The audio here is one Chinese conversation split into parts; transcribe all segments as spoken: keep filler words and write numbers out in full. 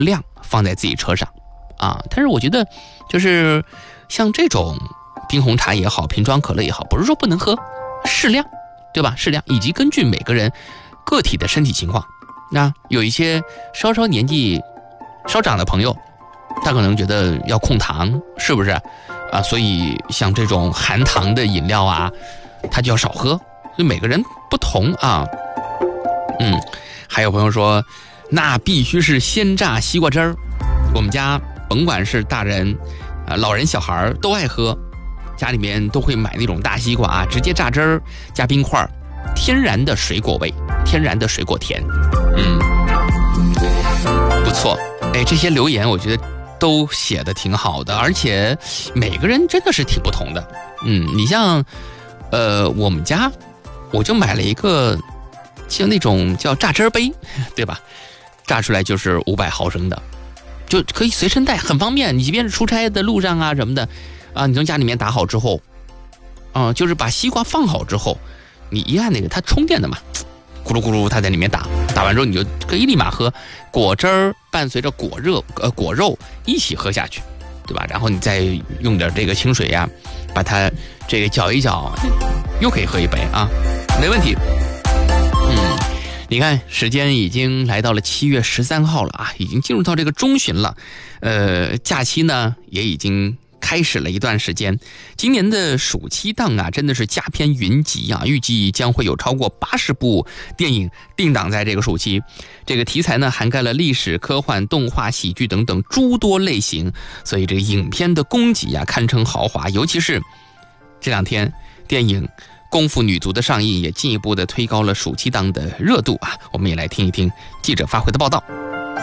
量放在自己车上啊。但是我觉得就是像这种冰红茶也好，瓶装可乐也好，不是说不能喝，适量，对吧？适量，以及根据每个人个体的身体情况。那有一些稍稍年纪稍长的朋友，他可能觉得要控糖，是不是啊？所以像这种含糖的饮料啊，他就要少喝。所以每个人不同啊。嗯，还有朋友说，那必须是鲜榨西瓜汁儿。我们家甭管是大人、啊老人、小孩都爱喝，家里面都会买那种大西瓜啊，直接榨汁儿，加冰块，天然的水果味，天然的水果甜。嗯，不错。哎，这些留言我觉得都写得挺好的，而且每个人真的是挺不同的。嗯，你像，呃，我们家我就买了一个，就那种叫榨汁杯，对吧？榨出来就是五百毫升的，就可以随身带，很方便。你即便是出差的路上啊什么的，啊，你从家里面打好之后，啊、呃，就是把西瓜放好之后，你一按那个，它充电的嘛。咕噜咕噜，它在里面打，打完之后你就可以立马喝，果汁儿伴随着果热呃果肉一起喝下去，对吧？然后你再用点这个清水呀、啊，把它这个搅一搅，又可以喝一杯啊，没问题。嗯，你看时间已经来到了七月十三号了啊，已经进入到这个中旬了，呃，假期呢也已经开始了一段时间。今年的暑期档啊，真的是佳片云集啊，预计将会有超过八十部电影定档在这个暑期。这个题材呢，涵盖了历史、科幻、动画、喜剧等等诸多类型，所以这个影片的供给啊，堪称豪华。尤其是这两天电影《功夫女足》的上映，也进一步的推高了暑期档的热度啊。我们也来听一听记者发回的报道。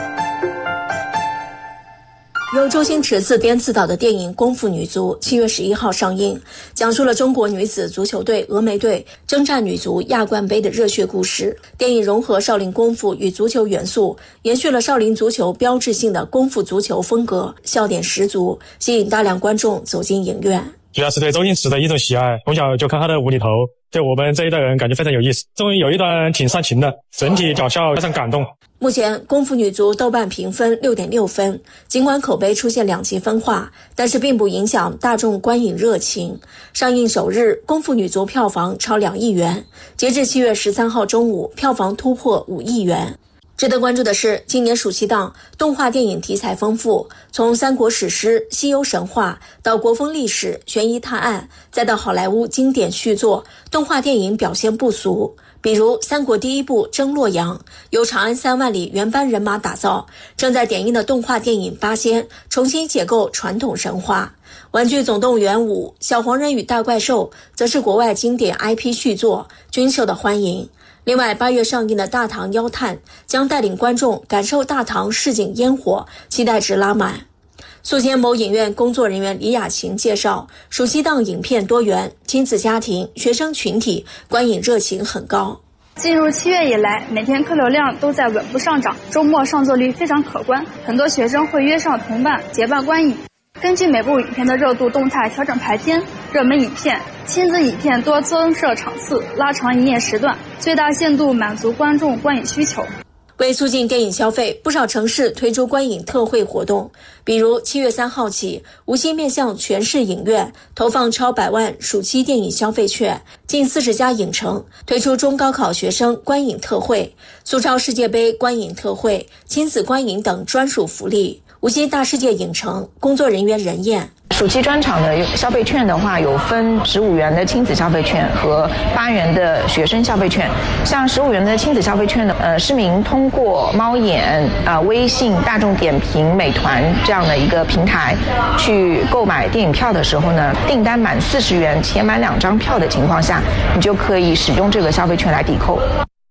由周星驰自编自导的电影《功夫女足》七月十一号上映，讲述了中国女子足球队峨眉队征战女足亚冠杯的热血故事。电影融合少林功夫与足球元素，延续了少林足球标志性的功夫足球风格，笑点十足，吸引大量观众走进影院。 主要是对周星驰的一种喜爱，从小就看他的无厘头，对我们这一代人感觉非常有意思。终于有一段挺煽情的，整体搞笑加上感动。 目前《功夫女足》豆瓣评分 六点六 分，尽管口碑出现两极分化，但是并不影响大众观影热情。上映首日，《功夫女足》票房超两亿元，截至七月十三号中午，票房突破五亿元。值得关注的是，今年暑期档动画电影题材丰富，从三国史诗、西游神话到国风历史、悬疑探案，再到好莱坞经典续作，动画电影表现不俗。比如三国第一部《征洛阳》，由长安三万里原班人马打造，正在点映的动画电影《八仙》重新解构传统神话。玩具总动员五、小黄人与大怪兽则是国外经典 I P 续作，均受到欢迎。另外，八月上映的《大唐妖探》将带领观众感受大唐市井烟火，期待值拉满。宿迁某影院工作人员李雅琴介绍，暑期档影片多元，亲子家庭、学生群体观影热情很高。 进入七月以来，每天客流量都在稳步上涨，周末上座率非常可观，很多学生会约上同伴结伴观影。根据每部影片的热度动态调整排片，热门影片、亲子影片多增设场次，拉长营业时段，最大限度满足观众观影需求。 为促进电影消费，不少城市推出观影特惠活动，比如七月三号起，无锡面向全市影院投放超百万暑期电影消费券，近四十家影城推出中高考学生观影特惠、苏超世界杯观影特惠、亲子观影等专属福利。无锡大世界影城工作人员任燕。 暑期专场的消费券的话，有分十五元的亲子消费券和八元的学生消费券。像十五元的亲子消费券呢，呃，市民通过猫眼、啊、呃、微信、大众点评、美团这样的一个平台去购买电影票的时候呢，订单满四十元且满两张票的情况下，你就可以使用这个消费券来抵扣。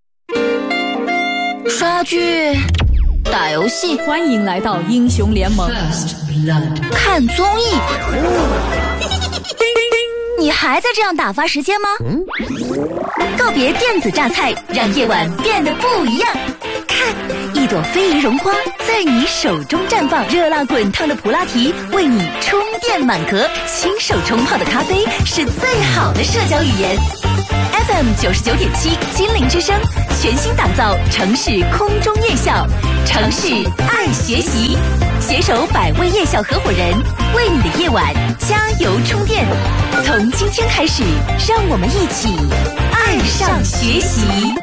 刷剧、打游戏， 欢迎来到英雄联盟。 看综艺，你还在这样打发时间吗？嗯、告别电子榨菜，让夜晚变得不一样。看，一朵非遗绒花在你手中绽放，热辣滚烫的普拉提为你充电满格，亲手冲泡的咖啡是最好的社交语言。F M 九十九点七，金陵之声，全新打造城市空中夜校， 城市爱学习，携手百位夜校合伙人，为你的夜晚加油充电。从今天开始，让我们一起爱上学习。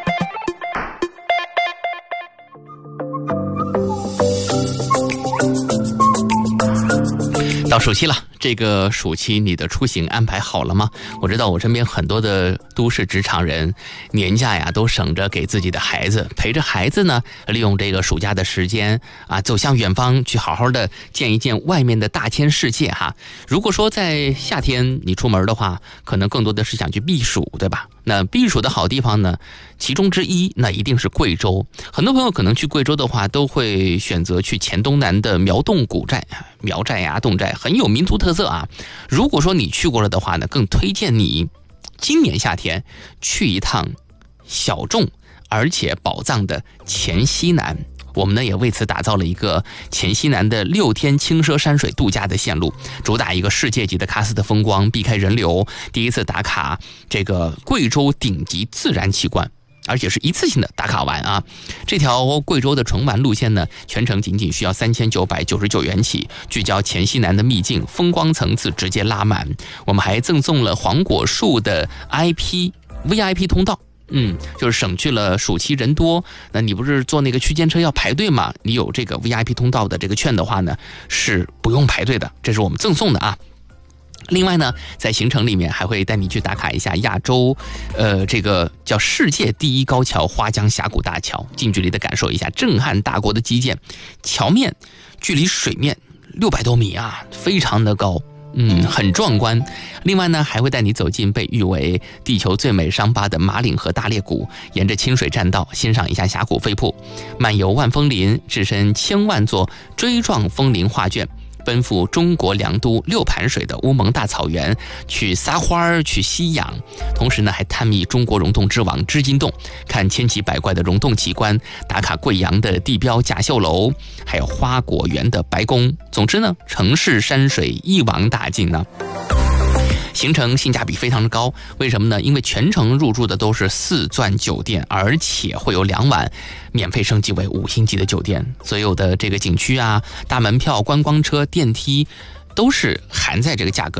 到暑期了，这个暑期你的出行安排好了吗？我知道我身边很多的都市职场人，年假呀都省着给自己的孩子，陪着孩子呢，利用这个暑假的时间啊，走向远方，去好好的见一见外面的大千世界哈。如果说在夏天你出门的话，可能更多的是想去避暑，对吧？那避暑的好地方呢，其中之一那一定是贵州。很多朋友可能去贵州的话，都会选择去黔东南的苗侗古寨，苗寨呀、侗寨很有民族特色啊。如果说你去过了的话呢，更推荐你今年夏天去一趟小众而且宝藏的黔西南。我们呢也为此打造了一个黔西南的六天轻奢山水度假的线路，主打一个世界级的喀斯特风光，避开人流，第一次打卡这个贵州顶级自然奇观，而且是一次性的打卡完啊！这条贵州的纯玩路线呢，全程仅仅需要三千九百九十九元起，聚焦黔西南的秘境，风光层次直接拉满。我们还赠送了黄果树的 I P V I P 通道。嗯，就是省去了暑期人多，那你不是坐那个区间车要排队吗？你有这个 V I P 通道的这个券的话呢，是不用排队的，这是我们赠送的啊。另外呢，在行程里面还会带你去打卡一下亚洲，呃，这个叫世界第一高桥花江峡谷大桥，近距离的感受一下震撼大国的基建，桥面距离水面六百多米啊，非常的高。嗯，很壮观。另外呢，还会带你走进被誉为地球最美伤疤的马岭河大裂谷，沿着清水栈道欣赏一下峡谷飞瀑，漫游万峰林，置身千万座锥状枫林画卷，奔赴中国良都六盘水的乌蒙大草原，去撒花儿，去吸氧，同时呢还探秘中国溶洞之王织金洞，看千奇百怪的溶洞奇观，打卡贵阳的地标甲秀楼，还有花果园的白宫。总之呢，城市山水一网打尽呢。行程性价比非常的高，为什么呢？因为全程入住的都是四钻酒店，而且会有两晚免费升级为五星级的酒店，所有的这个景区啊、大门票、观光车、电梯都是含在这个价格